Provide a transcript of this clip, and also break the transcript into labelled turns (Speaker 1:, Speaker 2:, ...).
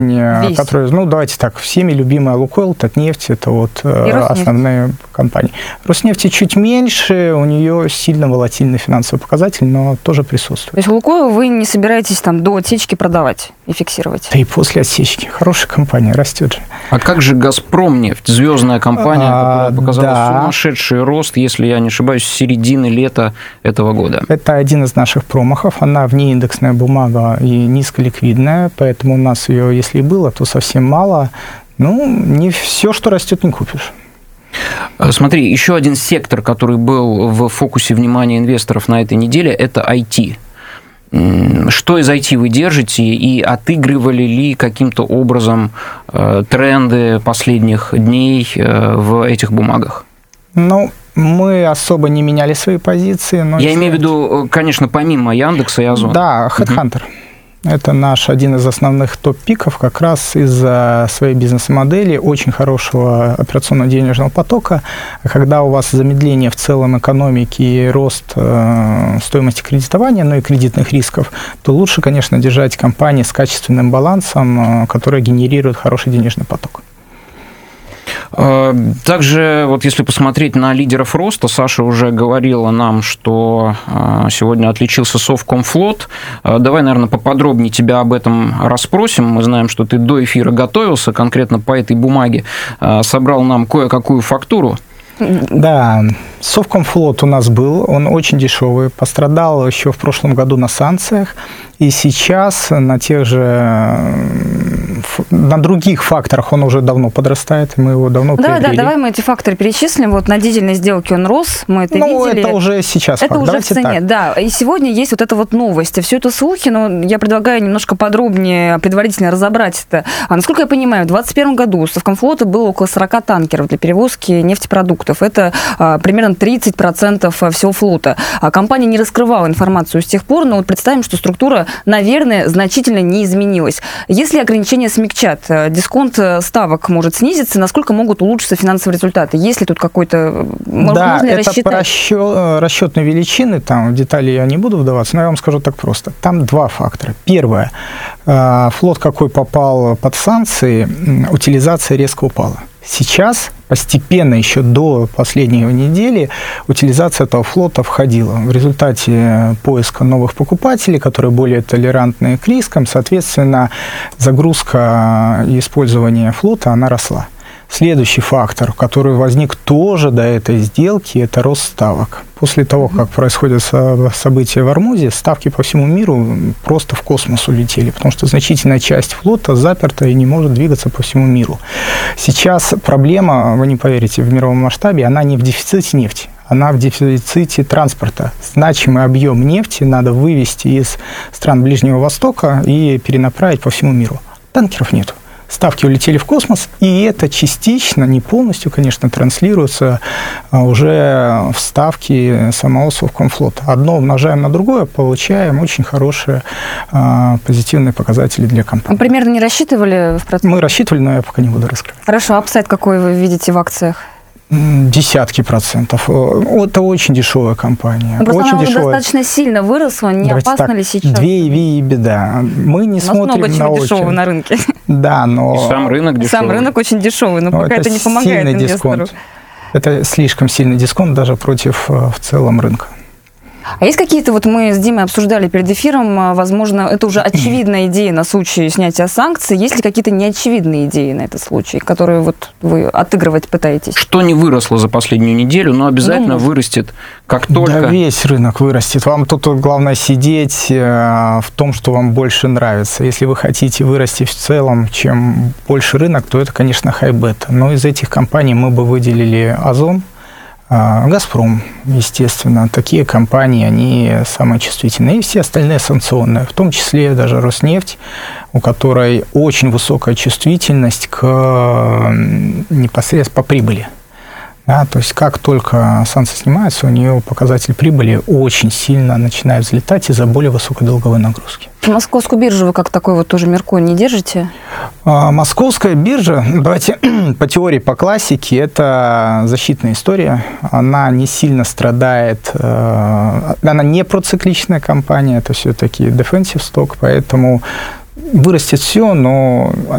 Speaker 1: которые, давайте так, всеми любимая Лукойл, Татнефть, это вот основные компании. Роснефти чуть меньше, у нее сильно волатильный финансовый показатель, но тоже присутствует.
Speaker 2: То есть Лукойл вы не собираетесь там до отсечки продавать и фиксировать?
Speaker 1: Да и после отсечки. Хорошая компания, растет же.
Speaker 3: А как же «Газпромнефть», звездная компания, которая показала сумасшедший рост, если я не ошибаюсь, с середины лета этого года?
Speaker 1: Это один из наших промахов. Она внеиндексная бумага и низколиквидная, поэтому у нас ее, если и было, то совсем мало. Не все, что растет, не купишь.
Speaker 3: Смотри, еще один сектор, который был в фокусе внимания инвесторов на этой неделе, это IT. Что из IT вы держите и отыгрывали ли каким-то образом тренды последних дней в этих бумагах?
Speaker 1: Мы особо не меняли свои позиции.
Speaker 3: Я имею в виду, конечно, помимо Яндекса и Озона.
Speaker 1: Да, HeadHunter. Это наш один из основных топ-пиков как раз из-за своей бизнес-модели, очень хорошего операционного денежного потока. Когда у вас замедление в целом экономики и рост стоимости кредитования, и кредитных рисков, то лучше, конечно, держать компании с качественным балансом, которые генерируют хороший денежный поток.
Speaker 3: Также, вот если посмотреть на лидеров роста, Саша уже говорила нам, что сегодня отличился Совкомфлот. Давай, наверное, поподробнее тебя об этом расспросим. Мы знаем, что ты до эфира готовился конкретно по этой бумаге, собрал нам кое-какую фактуру.
Speaker 1: Да, Совкомфлот у нас был, он очень дешевый, пострадал еще в прошлом году на санкциях, и сейчас на других факторах он уже давно подрастает, мы его давно приобрели.
Speaker 2: Давай мы эти факторы перечислим. Вот на дизельной сделке он рос, мы это видели.
Speaker 1: Это уже сейчас
Speaker 2: это факт. Уже в цене, так. Да. И сегодня есть вот эта вот новость. Все это слухи, но я предлагаю немножко подробнее, предварительно разобрать это. Насколько я понимаю, в 2021 году у Совкомфлота было около 40 танкеров для перевозки нефтепродуктов. Это примерно 30% всего флота. Компания не раскрывала информацию с тех пор, но вот представим, что структура, наверное, значительно не изменилась. Если ограничения смягчат, дисконт ставок может снизиться, насколько могут улучшиться финансовые результаты? Есть ли тут какой-то...
Speaker 1: Да, можно это по расчетной величины, там в детали я не буду вдаваться, но я вам скажу так просто. Там два фактора. Первое. Флот какой попал под санкции, утилизация резко упала. Сейчас постепенно, еще до последней недели, утилизация этого флота входила. В результате поиска новых покупателей, которые более толерантны к рискам, соответственно, загрузка и использование флота, она росла. Следующий фактор, который возник тоже до этой сделки, это рост ставок. После того, как происходят события в Ормузе, ставки по всему миру просто в космос улетели, потому что значительная часть флота заперта и не может двигаться по всему миру. Сейчас проблема, вы не поверите, в мировом масштабе, она не в дефиците нефти, она в дефиците транспорта. Значимый объем нефти надо вывести из стран Ближнего Востока и перенаправить по всему миру. Танкеров нету. Ставки улетели в космос, и это частично, не полностью, конечно, транслируется уже в ставки самого Совкомфлота. Одно умножаем на другое, получаем очень хорошие позитивные показатели для компании.
Speaker 2: Примерно не рассчитывали в процессе?
Speaker 1: Мы рассчитывали, но я пока не буду раскрывать.
Speaker 2: Хорошо, апсайд какой вы видите в акциях?
Speaker 1: Десятки процентов. Это очень дешевая компания.
Speaker 2: Просто
Speaker 1: очень
Speaker 2: она
Speaker 1: дешевая.
Speaker 2: Достаточно сильно выросла, не
Speaker 1: Давайте
Speaker 2: опасно
Speaker 1: так,
Speaker 2: ли сейчас?
Speaker 1: 2 EV и беда. Мы не смотрим
Speaker 2: много чего дешевого на рынке.
Speaker 1: Да, но...
Speaker 3: И сам рынок дешевый.
Speaker 2: Сам рынок очень дешевый, но пока это не помогает инвестору.
Speaker 1: Это слишком сильный дисконт даже против в целом рынка.
Speaker 2: А есть какие-то, вот мы с Димой обсуждали перед эфиром, возможно, это уже очевидная идея на случай снятия санкций, есть ли какие-то неочевидные идеи на этот случай, которые вот вы отыгрывать пытаетесь?
Speaker 3: Что не выросло за последнюю неделю, но обязательно вырастет, как только...
Speaker 1: Да весь рынок вырастет. Вам тут главное сидеть в том, что вам больше нравится. Если вы хотите вырасти в целом, чем больше рынок, то это, конечно, хай-бета. Но из этих компаний мы бы выделили Озон, Газпром, естественно, такие компании, они самые чувствительные, и все остальные санкционные, в том числе даже Роснефть, у которой очень высокая чувствительность к непосредственно по прибыли. Да, то есть как только санкции снимаются, у нее показатель прибыли очень сильно начинает взлетать из-за более высокой долговой нагрузки.
Speaker 2: Московскую биржу вы как такой вот тоже меркой не держите?
Speaker 1: Московская биржа, давайте по теории, по классике, это защитная история. Она не сильно страдает, она не процикличная компания, это все-таки defensive stock, поэтому вырастет все, но